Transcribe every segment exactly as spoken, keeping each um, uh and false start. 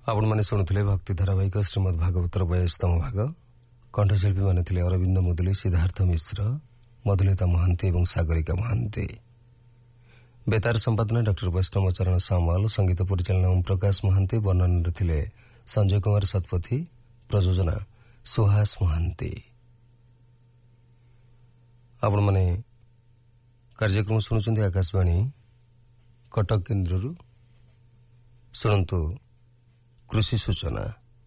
आपण मैंने शुणुले भक्ति धारावाहिक श्रीमद भागवतर बयालीसतम भाग। कंठशिल्पी माने थिले अरविंद मुदुली, सिद्धार्थ मिश्र, मधुलिता महांती और सागरिका महांती। बेतार संपादना डॉक्टर वैष्णव चरण सामाल, संगीत परिचालना ओम प्रकाश महांती, वर्णन थिले संजय कुमार सतपथी, प्रयोजना सुहास महांती। आपण मैंने कार्यक्रम शुणुचंदी आकाशवाणी कटक केन्द्ररू। शुणु कृषि सूचना।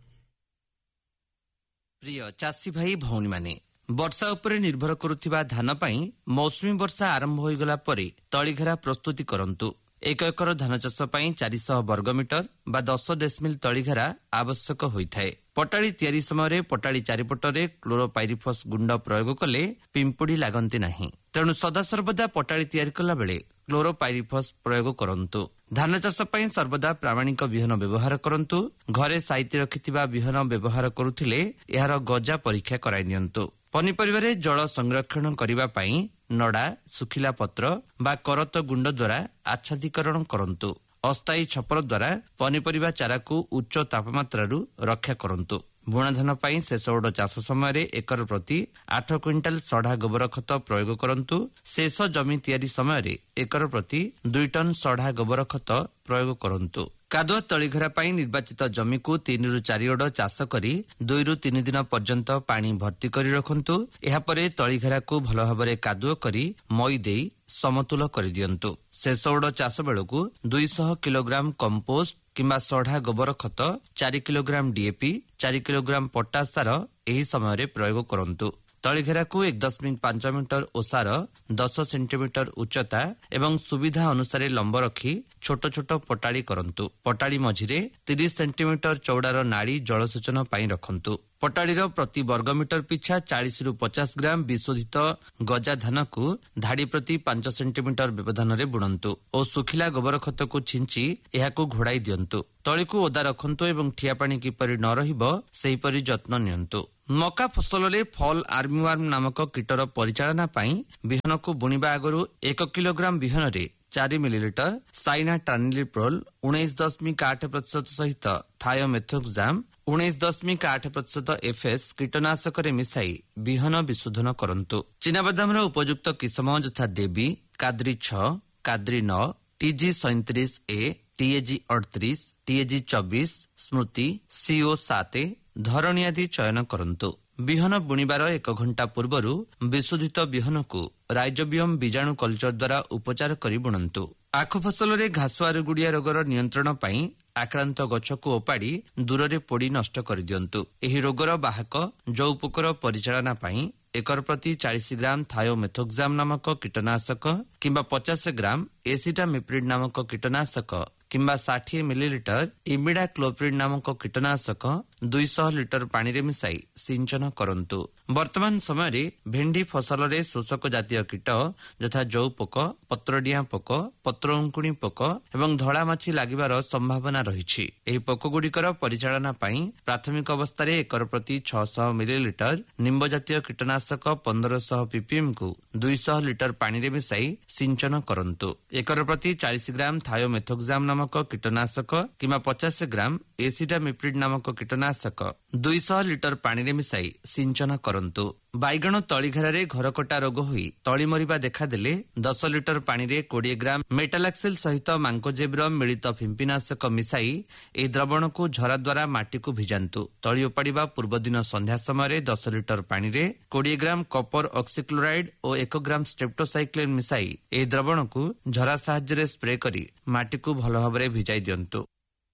प्रिय चाषी भाई भौणी माने वर्षा उपरे निर्भर करुथिबा धान पई मौसुमी वर्षा आरंभ होइगला परे तळीघेरा प्रस्तुति करंतु। एक एकर धान चाष पई चार सौ वर्गमीटर बा दस डेसिमिल तळीघेरा आवश्यक होइथाय। पटाड़ी तैयारी समय पटाड़ी चारिपटरे क्लोरोपाइरिफस गुंड प्रयोग कले पिंपुड़ी लागंती नाही, तेणु सदासर्वदा पटाड़ी तैयारी कला बेले क्लोरोपाइरिफस प्रयोग करंतु। धान चाष पई सर्वदा प्रामाणिक बिहन व्यवहार करंतु। घरे साइती रखिथिबा बिहन व्यवहार करुथिले एहार गजा परीक्षा कराई नियंतु। पनिपरिबारे जल संरक्षण करिबा पई नडा, सुखिला पत्र बा करत गुंड द्वारा आच्छादीकरण करंतु। अस्थायी छपर द्वारा पनिपरिबा चारा को उच्च तापमात्रारू रक्षा करंतु। बुणा धान पई शेष ओड चाष समय एकर प्रति आठ क्विंटाल सढ़ा गोबर खत प्रयोग करंतु। शेष जमी तैयारी समय एकर प्रति दुई टन सढ़ा गोबर खत प्रयोग करंतु। कादुआ तळीघेरा पई निर्वाचित जमी को तीन रु चार ओड चाष करी दुई रु तीन दिन पर्यंत पानी भर्ती करी रखंतु। एहा परे तळीघेरा को भल भाबरे कादुआ करी मई देई समतुल करि दियंतु। शेष ओड चाष बेलकु दुई सौ किलोग्राम कंपोस्ट किंबा सढ़ा गोबर खत, चार किलोग्राम डीएपी, चार किलोग्राम पोटास सार एही समय प्रयोग करंतु। तळीघेरा को एक दशमिक पांच मीटर ओसार, दस सेंटीमीटर उच्चता एवं सुविधा अनुसार लंब रखी छोट छोट पटाड़ी करंतु। पटाड़ी मझिरे तीस सेंटीमीटर चौड़ार नाड़ी जलसेचन पाई रखंतु। पटाड़ीर प्रति वर्गमीटर पिछा चालीस रु पचास ग्राम विशोधित गजा धान को धाड़ी प्रति पांच सेंटीमीटर व्यवधान रे बुणंतु और सुखिला गोबर खत को छिंची एहाकू घोड़ाई दियंतु। तली को ओदा रखंतु एवं ठिया पानी किपरि न रहिबो सेहीपरि जत्न नियंतु। मका फसल रे फॉल आर्मीवार्म नामक कीटर परिचालना पाई बिहन को बुणिबा आगरु एक किलोग्राम बिहन रे चार मिलीलीटर साइना टानिलिप्रोल उन्नीस दशमिक आठ प्रतिशत सहित थायोमेथोक्साम उन्नीस दशमिक आठ प्रतिशत एफएस कीटनाशक मिसाई बिहन विशोधन करंतु। चिनाबादाम उपयुक्त किसम यथा देवी, काद्री छ, काद्री नौ, टीजी सैंतीस ए, टीएजी अड़तीस, टीएजी चौबीस, स्मृति, सीओ सात, धरणी आदि चयन करंतु। बिहन बुणिबार एक घंटा पूर्वरु विशोधित बिहन को राइजोबियम बीजाणु कल्चर द्वारा उपचार करी बुणंतु। आखु फसल रे घासुआ गुड़िया रोगर नियंत्रण पाई आक्रांत गछ को ओपाड़ी दूर रे पोड़ी नष्ट कर दियंतु। एही रोगर बाहक जौ पोकर परिचालना पाई एकर प्रति चालीस ग्राम थायोमेथोक्साम नामक कीटनाशक किंबा पचास ग्राम एसिटामिप्रिड नामक कीटनाशक किंबा साठ मिलीलीटर इमिडा क्लोप्रिड नामक कीटनाशक दुई सौ लिटर पानी रे मिसाई सिंचन करंतु। वर्तमान समय रे भेंडी फसल रे शोषक जातीय कीट यथा जौ पोक, पत्रडिया पोक, पत्र अंकुणी पोक एवं धड़ा माछी लागिबार संभावना रहिछि। एही पोक गुड़िकर परिचालना पाई प्राथमिक अवस्था रे एकर प्रति छह सौ मिलीलीटर निम्ब जातीय कीटनाशक पंद्रह सौ पीपीएम को दुई सौ लिटर पानी रे मिसाई सिंचन करंतु। एकर प्रति चालीस ग्राम थायोमेथोक्साम नामक कीटनाशक किंबा पचास ग्राम एसिटामिप्रिड नामक कीटनाशक दुई सौ लिटर पानी रे मिसाई सिंचन करंतु। बैगण तळीघेरा रे घरकटा रोग होई तଳି मरिबा देखा देले दस लिटर पानी रे बीस ग्राम मेटालाक्सिल सहित मांकोजेब्र मिलित फिंपिनाशक मिसाई ए द्रवण को झरा द्वारा माटी को भिजांतु। तଳି उपाड़िबा पूर्व दिन संध्या समय दस लिटर पानी रे बीस ग्राम कपर ऑक्सीक्लोराइड और एक ग्राम स्ट्रेप्टोसाइक्लिन मिसाई ए द्रवण को झरा साहाय्य स्प्रे करी माटी को भल भाबरे भिजाई दियंतु।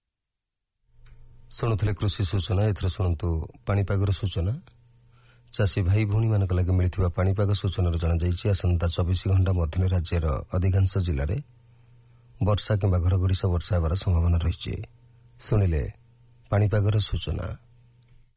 शुणुले कृषि सूचना। एथर शुणु पाणीपागर सूचना। चाषी भाई भौणी मानक लगे मिलिथिबा पाणीपाग सूचना जणा जाइछि आसंता चौबीस घंटा मध्य राज्यर अधिकांश जिले में वर्षा किंबा घड़घड़ी सह वर्षा हेबार संभावना रही। शुणिले पाणीपागर सूचना।